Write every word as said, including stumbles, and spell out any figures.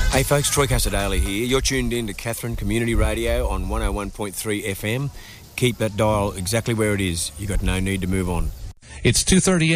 Hey folks, Troy Casadale here. You're tuned in to Katherine Community Radio on one oh one point three F M. Keep that dial exactly where it is. You've got no need to move on. It's two thirty